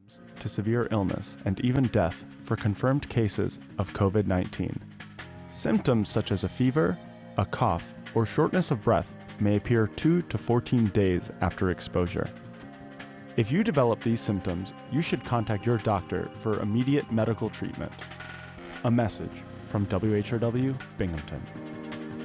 to severe illness and even death for confirmed cases of COVID-19. Symptoms such as a fever, a cough, or shortness of breath may appear 2 to 14 days after exposure. If you develop these symptoms, you should contact your doctor for immediate medical treatment. A message from WHRW Binghamton.